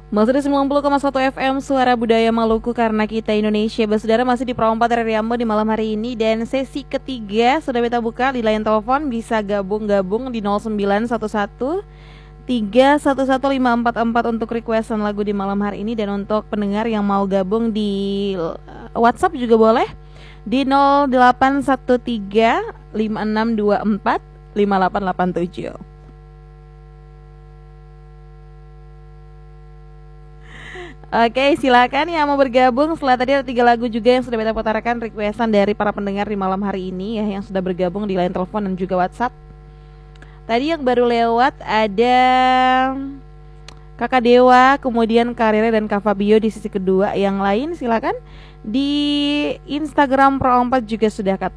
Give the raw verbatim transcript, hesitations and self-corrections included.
Masih di sembilan puluh koma satu F M Suara Budaya Maluku karena kita Indonesia. Bersaudara, masih di Pro empat dari Riambo di malam hari ini. Dan sesi ketiga sudah kita buka di line telepon. Bisa gabung-gabung di nol sembilan satu satu tiga satu satu lima empat empat untuk requestan lagu di malam hari ini. Dan untuk pendengar yang mau gabung di WhatsApp juga boleh di nol delapan satu tiga lima enam dua empat lima delapan delapan tujuh. Oke, silakan yang mau bergabung. Setelah tadi ada tiga lagu juga yang sudah kita putarkan requestan dari para pendengar di malam hari ini ya, yang sudah bergabung di line telepon dan juga WhatsApp. Tadi yang baru lewat ada Kakak Dewa, kemudian Karire dan Kak Fabio di sisi kedua. Yang lain silakan di Instagram Pro empat juga sudah Kak